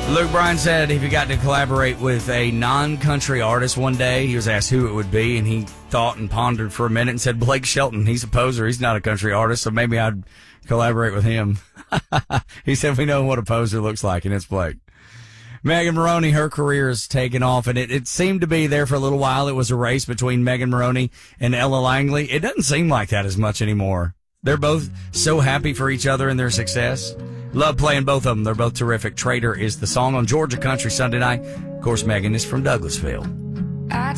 Luke Bryan said if he got to collaborate with a non-country artist one day, he was asked who it would be, and he thought and pondered for a minute and said Blake Shelton. He's a poser. He's not a country artist, so maybe I'd collaborate with him. He said we know what a poser looks like, and it's Blake. Megan Moroney, her career has taken off, and it seemed to be there for a little while. It was a race between Megan Moroney and Ella Langley. It doesn't seem like that as much anymore. They're both so happy for each other and their success. Love playing both of them. They're both terrific. Traitor is the song on Georgia Country Sunday night. Of course, Megan is from Douglasville.